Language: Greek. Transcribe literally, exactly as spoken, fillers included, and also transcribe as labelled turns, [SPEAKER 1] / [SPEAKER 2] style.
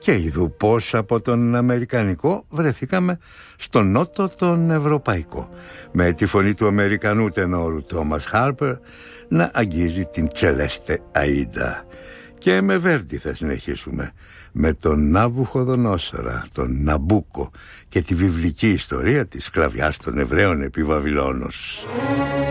[SPEAKER 1] Και ειδού πως από τον αμερικανικό βρεθήκαμε στον νότο τον ευρωπαϊκό, με τη φωνή του Αμερικανού τενόρου Τόμας Χάρπερ να αγγίζει την Τσελέστε Αΐντα. Και με Βέρντι θα συνεχίσουμε, με τον Ναβουχοδονόσορα, τον Ναμπούκο και τη βιβλική ιστορία της σκλαβιάς των Εβραίων επί Βαβυλώνος.